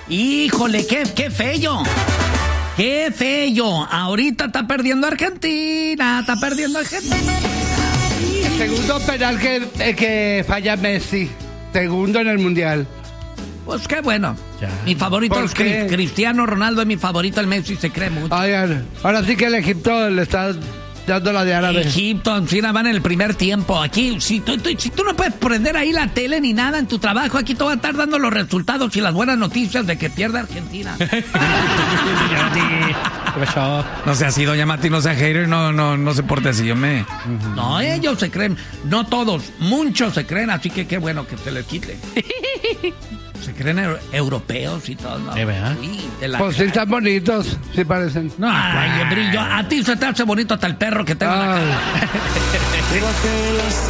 Híjole, qué feo. ¡Qué feo! Ahorita está perdiendo Argentina. El segundo penal que falla Messi. Segundo en el Mundial. Pues qué bueno. Ya. Mi favorito es qué? Cristiano Ronaldo, es mi favorito, el Messi se cree mucho. Oigan, ahora sí que el Egipto le está dando la de árabe. Egipto, encima van en el primer tiempo. Aquí, si tú no puedes prender ahí la tele ni nada en tu trabajo, aquí te va a estar dando los resultados y las buenas noticias de que pierde Argentina. ¿Qué pasó? No sea así, doña Mati, no sea hater, no se porte así, No, ellos se creen, no todos, muchos se creen, así que qué bueno que se les quite. Se creen europeos y todo, ¿no? ¿Verdad? Uy, de la Pues sí, están bonitos, sí parecen. No, ay, brillo, a ti se te hace bonito hasta el perro que tengo en la cara.